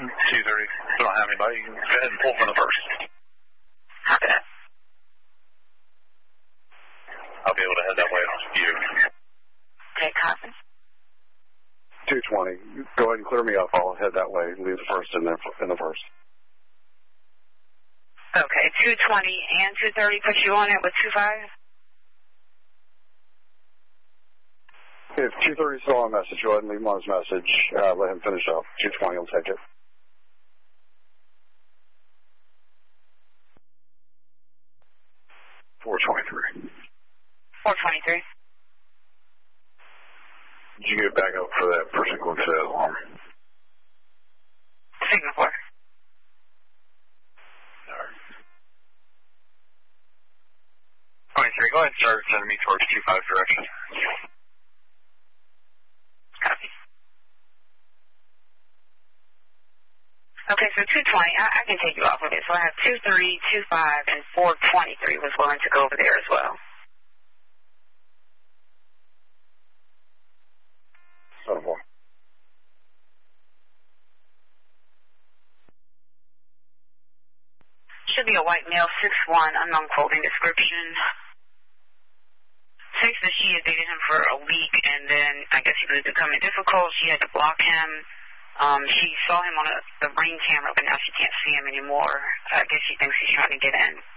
2:30. Don't have anybody. You can go ahead and pull from the first. Copy that. I'll be able to head that way off you. Okay, copy. 220. Go ahead and clear me up. I'll head that way. Leave the first in the first. Okay, 220 and 230 put you on it with 25? If 230 is still on message, go ahead and leave him on his message. Let him finish up. 220 will take it. $423. 423. Did you get back up for that person going to that alarm? Singapore. All right. 23, go ahead and start sending me towards 25 direction. Copy. Okay, so 220, I can take you off of it. So I have 23, 25, and 423 was willing to go over there as well. Should be a white male, 6'1", unknown clothing description. States that she had dated him for a week, and then I guess he was becoming difficult. She had to block him. She saw him on the ring camera, but now she can't see him anymore. I guess she thinks he's trying to get in.